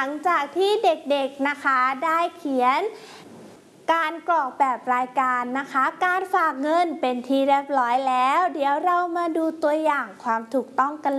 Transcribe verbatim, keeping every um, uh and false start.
ลังจากที่เด็กๆนะคะได้เขียนการกรอกแบบรายการนะคะการฝากเงินเป็นที่เรียบร้อยแล้วเดี๋ยวเรามาดูตัวอย่างความถูกต้องกันเลย